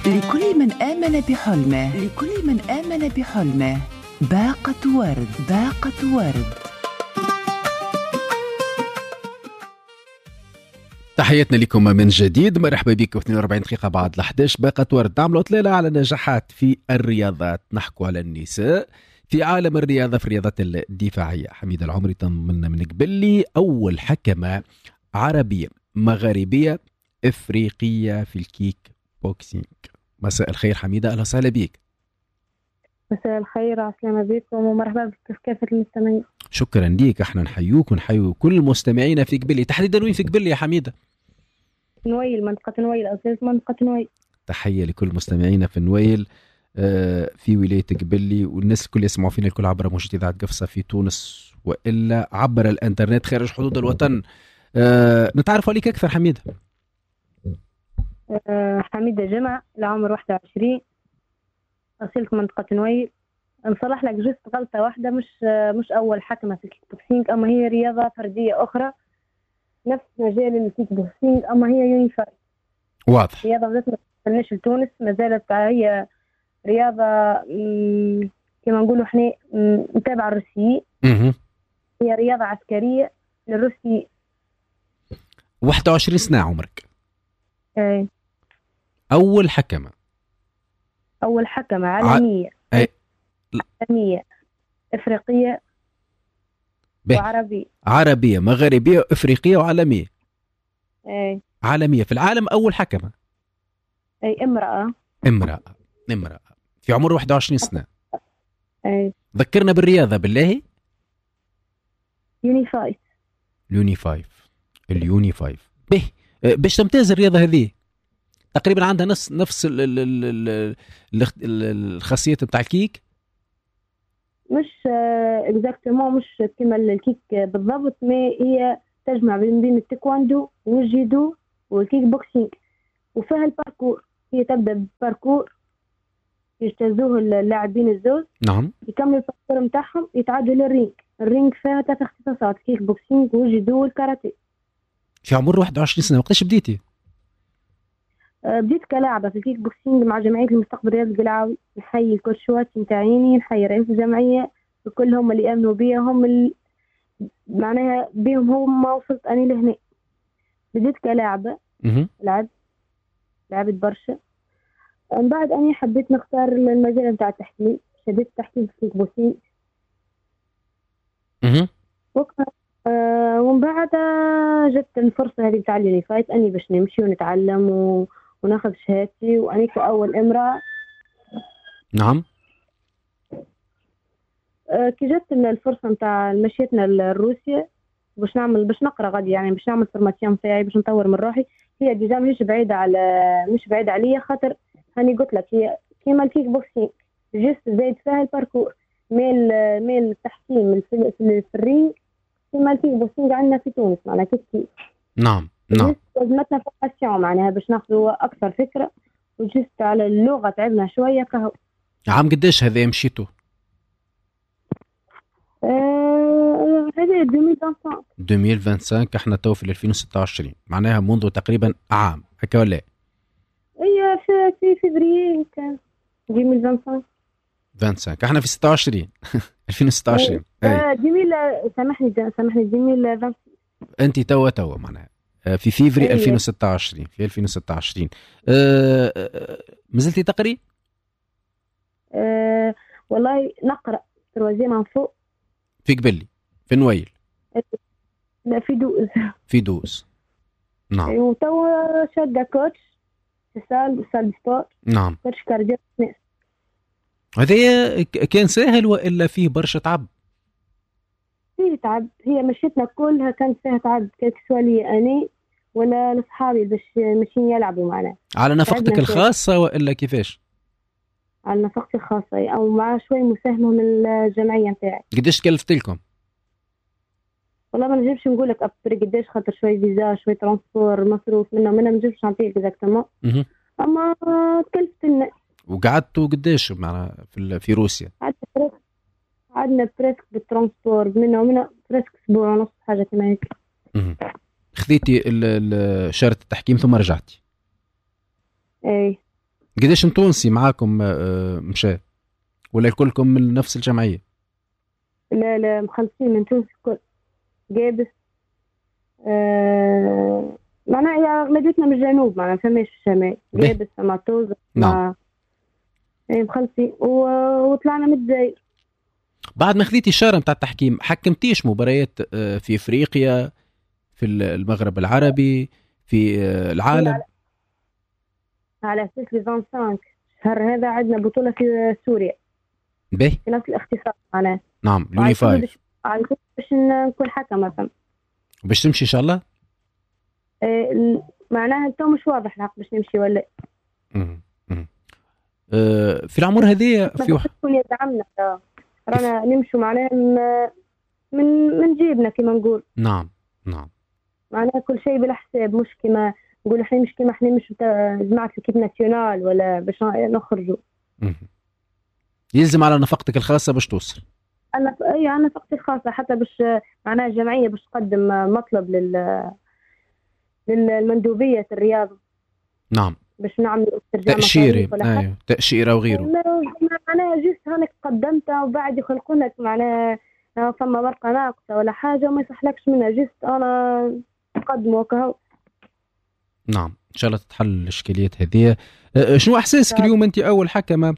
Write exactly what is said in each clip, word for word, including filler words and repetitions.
لكل من آمن بحلمه، لكل من آمن بحلمه باقة ورد، باقة ورد. تحياتنا لكم من جديد، مرحبا بكم. اثنين وأربعين دقيقة بعد الحداش، باقة ورد. نعملوا طلالة على نجاحات في الرياضات، نحكوا على النساء في عالم الرياضة، في الرياضات الدفاعية. حميدة العمري طمنا من قبل لي أول حكمة عربية مغاربية إفريقية في الكيك بوكسينج. مساء الخير حميدة، أهلا وسهلا بيك. مساء الخير، عسلامة بكم ومرحبا بكم كافة المستمعين. شكرا ليك، احنا نحيوك ونحيو كل مستمعينا في قبلي. تحديدا وين في قبلي يا حميدة؟ نويل، منطقة نويل، أساس منطقة نويل. تحية لكل مستمعينا في نويل آه في ولاية قبلي، والناس الكل يسمعوا فينا الكل عبر موجة إذاعة قفصة في تونس وإلا عبر الإنترنت خارج حدود الوطن. آه نتعرف عليك أكثر حميدة. آه حميدة جمع، العمر واحد وعشرين، أصيلة منطقة نويل. نصلح لك جست غلطة واحدة، مش مش أول حكمة في الكيك بوكسينج، أما هي رياضة فردية أخرى نفس مجال الكيك بوكسينج، أما هي يونيفاي. واضح. رياضة ما تنش لتونس، ما زالت هي رياضة كما نقولوا احنا متابعة الروسيين. هي رياضة عسكرية للروسيين. واحد وعشرين سنة عمرك. اي. أول حكمة. أول حكمة عالمية. ع... أي. عالمية إفريقية به. وعربية. عربية مغاربية إفريقية وعالمية. اي. عالمية في العالم، أول حكمة. أي امرأة. امرأة امرأة في عمر واحد وعشرين سنة. اي. ذكرنا بالرياضة بالله. يونيفايف. اليونيفايف. اليونيفايف به. باش تمتاز الرياضة هذه تقريبا عندها نفس نفس ال ال ال ال الخاصيات بتاع الكيك. مش اكزاكتومون مش كما الكيك بالضبط، ما هي تجمع بين التايكواندو والجيدو والكيك بوكسينج، وفيها الباركور. هي تبدا بالباركور يجتازوه اللاعبين الزوز. نعم. يكملوا الباركور نتاعهم يتعدوا للرينج. الرينج فيها ثلاث اختصاصات، كيك بوكسينج والجيدو والكاراتيه. في عمر واحد وعشرين سنة. وقتاش بديتي؟ أه بديت كلاعبة في الكيك بوكسينج مع جمعية المستقبل رياض القلعاوي. نحيي الكوتشوات نتاعيني، نحيي رئيس الجمعية وكلهم اللي امنوا بيا، هم اللي معناها بيهم هم ما وصلت أنا لهنا. بديت كلاعبة. لعبت لعبت برشا. من بعد أنا حبيت نختار المجال متاع التحكيم، شديت التحكيم في الكيك بوكسينج. وقتها أه ومن بعد جت الفرصة هذه بتاع اللي فايت أني باش نمشي ونتعلم و... وناخذ شهادتي، وأني كأول امرأة. نعم. أه كي جت الفرصة متاع مشيتنا لروسيا باش نعمل باش نقرا غادي، يعني باش نعمل فورماسيون تاعي باش نطور من روحي. هي ديجا مش بعيدة على مش بعيدة عليا، خاطر هاني قلت لك هي كيما الكيك بوكسينج جست زايد فيها الباركور. ميل ميل التحكيم في, في, في الرينج كيما الكيك بوكسينج عندنا في تونس، معناها كيف كيف. نعم نعم. لازمتنا فورماسيون معناها باش ناخذوا أكثر فكرة، وجست على اللغة تعبنا شوية كهو. عام قديش هذا مشيتوا؟ آه هذا ألفين وخمسة عشر. ألفين وخمسة عشر احنا تو في ألفين وستة وعشرين، معناها منذ تقريبا عام هكا ولا؟ هي في في فبراير كان ألفين وخمسة عشر. احنا في ستة وعشرين ألفين وستة وعشرين. آه جميل، سامحني سامحني جميل خمسة. انت توا توا معناها في فيفري أيه. ألفين وستة وعشرين. في ألفين وستة وعشرين أه أه مازلتي تقري؟ أه والله نقرأ تروازيام عن فوق في قبلي في نويل. لا في دوز. في دوز. نعم. أيه وتوا شادة كوتش في سال سال سبورت. نعم. كوتش كارديو ناس. هذا كان سهل وإلا فيه برشا تعب؟ فيه تعب، هي مشيتنا كلها كانت فيها تعب، كانت سوالي أنا ولا لصحابي باش ماشيين يلعبوا معنا. على نفقتك الخاصة وإلا كيفاش؟ على نفقتي الخاصة أو مع شوي مساهمة من الجمعية نتاعي. قديش كلفت لكم؟ والله ما نجيبش نقول لك أبري قديش، خاطر شوي فيزا شوي ترانسبور مصروف منه منه ما نجيبش نعطيك إكزاكتومون. أما تكلفت لنا. وقعدتوا قديش معنا في في روسيا؟ عدنا بريسك بالترانسبور منه ومنه بريسك أسبوع ونص حاجة كما هيك. خذيتي شارة التحكيم ثم رجعتي؟ اي قديش تونسي معاكم مشى ولا كلكم من نفس الجمعية؟ لا لا مخلصين من تونس الكل. جابس آه معناها أغلبيتنا من الجنوب، معناها فماش الشمال. جابس مع توز نعم مخلصين وطلعنا من الجزائر. بعد ما خذيتي الشارة متاع التحكيم حكمتيش مباريات في افريقيا، في المغرب العربي، في العالم؟ على اساس لي خمسة وعشرين الشهر هذا عندنا بطولة في سوريا به في نفس الاختصاص معناها. نعم اليونيفايف. باش نكون حكم مثلا باش تمشي ان شاء الله. إيه معناها تو مش واضح الحق باش نمشي ولا. امم أه في العمر هذه في واحد يكون يدعمنا رانا نمشوا معناها من من جيبنا كما نقول. نعم نعم معناها كل شيء بلا حساب، مش كما نقول احنا مش كما احنا مش جماعة الكيب ناسيونال ولا باش نخرجوا. يلزم على نفقتك الخاصة باش توصل. أنا أي أنا نفقتي الخاصة حتى باش معناها الجمعية باش تقدم مطلب لل للمندوبية الرياضة. نعم باش نعمل تأشيرة أيوة. تأشيرة وغيره. معناها جيست هانك قدمتها وبعد يخلقون لك معناها ثم ورقة ناقصة ولا حاجة وما يصحلكش منها، جيست أنا أقدم وكهو. نعم إن شاء الله تتحل الإشكاليات هذه. شنو إحساسك اليوم أنت أول حكمة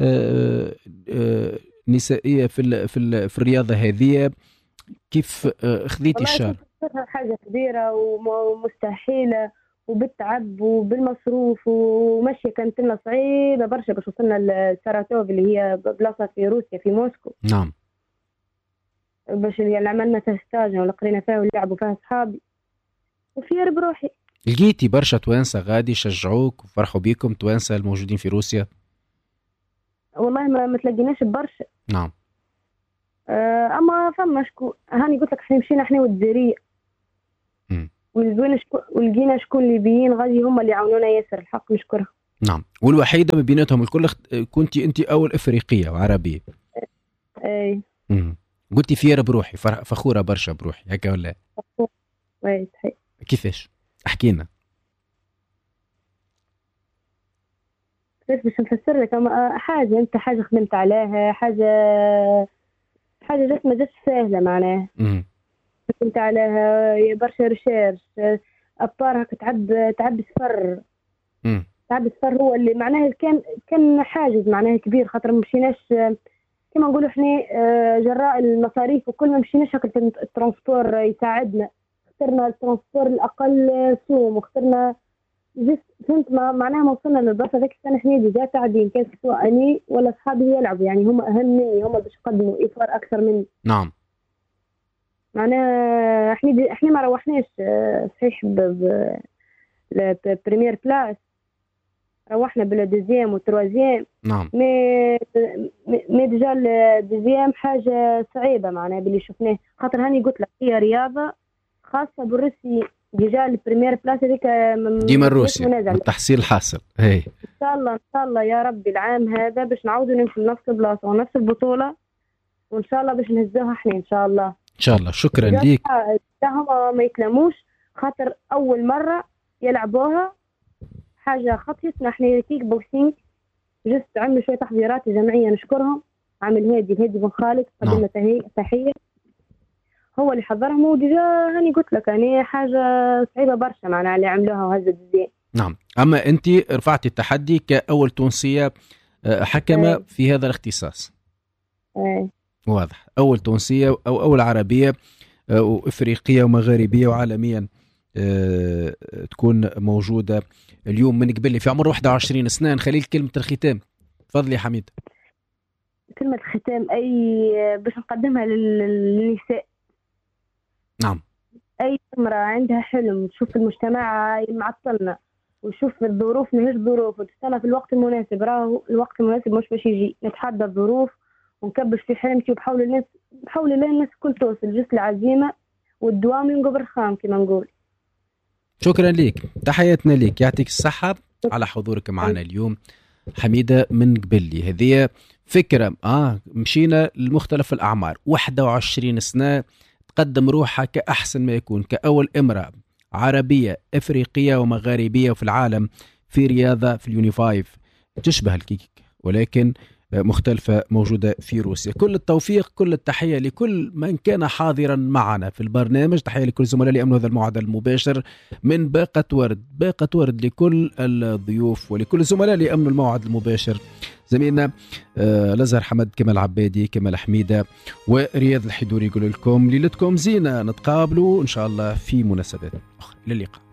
نسائية في في في الرياضة هذه؟ كيف خذيتي الشارع؟ حاجة كبيرة ومستحيلة وبالتعب وبالمصروف ومشي كانت لنا صعيبة برشا باش وصلنا لساراتوف اللي هي بلاصة في روسيا في موسكو. نعم باش اللي عملنا فيها ستاج ولا قرينا فيها ولعبوا فيها صحابي وفير بروحي. لقيتي برشا توانسة غادي يشجعوك وفرحوا بيكم توانسة الموجودين في روسيا؟ والله ما متلاقيناش ببرشا. نعم أه اما فما شكون هاني قلت لك احنا مشينا احنا والجزائرية ولقينا شكون ولقينا شكون ليبيين غادي هم اللي عاونونا ياسر الحق نشكرهم. نعم والوحيدة من بيناتهم الكل كنتي انت اول افريقية وعربية. اي امم قلتي فيها بروحي فخورة برشا بروحي هكا ولا؟ اي صحيح. كيفاش؟ احكينا. كيف باش نفسر لك حاجة انت حاجة خدمت عليها حاجة حاجة جات ما جاتش سهلة معناها. امم خدمت عليها برشا ريشيرش ابار هكا تعب تعب سفر. امم تعب سفر هو اللي معناها كان كان حاجز معناها كبير خاطر ما مشيناش كما نقولوا احنا جراء المصاريف وكل ما مشيناش هكا الترانسبور يساعدنا، اخترنا الترانسبور الاقل سوم واخترنا جست فهمت ما معناها ما وصلنا للبلاصه ذاك السنه احنا ديجا قاعدين كان سواء اني ولا اصحابي يلعبوا يعني هم اهم مني هم باش يقدموا ايفار اكثر مني. نعم معناها احنا دي احنا ما روحناش صحيح ب بريمير بلاس روحنا بلا دوزيام وتروازيام. نعم مي مي ديجا الدوزيام حاجه صعيبه معناها باللي شفناه خاطر هاني قلت لك هي رياضه خاصه بالروسي ديجا البريمير بلاس هذيك ديما الروسي التحصيل حاصل. هي ان شاء الله ان شاء الله يا ربي العام هذا باش نعاودوا نمشي لنفس البلاصه ونفس البطوله وان شاء الله باش نهزوها احنا ان شاء الله ان شاء الله. شكرا ليك. هم ما يتلموش خاطر اول مره يلعبوها حاجه خطيتنا احنا كيك بوكسينج جست عملوا شويه تحضيرات جمعيه نشكرهم عامل هادي الهادي بن خالد قدمنا تحيه هو اللي حضرهم وديجا هاني قلت لك يعني حاجه صعيبه برشا معناها اللي عملوها وهزت الزين. نعم اما انت رفعتي التحدي كاول تونسيه حكمه أي. في هذا الاختصاص. اي واضح اول تونسيه او اول عربيه وافريقيه ومغاربيه وعالميا أه تكون موجوده اليوم من قبل في عمر واحد وعشرين سنه. خليل كلمه الختام تفضلي يا حميد. كلمه الختام اي باش نقدمها للنساء. نعم اي امراه عندها حلم تشوف المجتمع معطلنا وشوف الظروف ماهيش ظروف وتستنى في الوقت المناسب راهو الوقت المناسب مش باش يجي نتحدى الظروف ونكبش في حلمتي وبحاول الناس بحاول الله الناس كل توصل جست العزيمه والدوام من قبر خام كما نقول. شكرا لك تحياتنا لك يعطيك الصحة على حضورك معنا اليوم حميدة من قبلي. هذه فكرة آه مشينا لمختلف الأعمار واحد وعشرين سنة تقدم روحها كأحسن ما يكون كأول امرأة عربية أفريقية ومغاربية وفي العالم في رياضة في اليونيفايف تشبه الكيك ولكن مختلفة موجودة في روسيا. كل التوفيق، كل التحية لكل من كان حاضرا معنا في البرنامج. تحية لكل زملاء اللي أمنوا هذا الموعد المباشر من باقة ورد. باقة ورد لكل الضيوف ولكل الزملاء اللي أمنوا الموعد المباشر، زميلنا آه الأزهر حمد، كمال عبادي، كمال حميدة ورياض الحدوري. يقول لكم ليلتكم زينة، نتقابلوا إن شاء الله في مناسبات أخرى. إلى اللقاء.